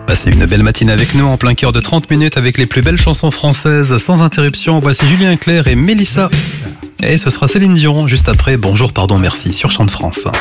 Passez une belle matinée avec nous en plein cœur de 30 minutes avec les plus belles chansons françaises sans interruption. Voici Julien Clerc et Mélissa. Et ce sera Céline Dion juste après Bonjour, pardon, merci sur Chant de France.